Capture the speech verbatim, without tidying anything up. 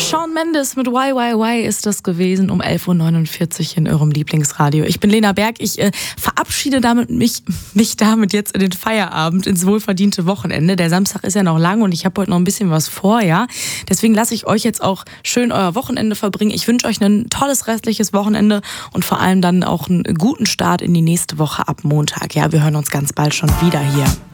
Shawn Mendes mit Why, Why, Why ist das gewesen um elf Uhr neunundvierzig in eurem Lieblingsradio. Ich bin Lena Berg, ich äh, verabschiede damit mich, mich damit jetzt in den Feierabend, ins wohlverdiente Wochenende. Der Samstag ist ja noch lang und ich habe heute noch ein bisschen was vor, ja. Deswegen lasse ich euch jetzt auch schön euer Wochenende verbringen. Ich wünsche euch ein tolles restliches Wochenende und vor allem dann auch einen guten Start in die nächste Woche ab Montag. Ja, wir hören uns ganz bald schon wieder hier.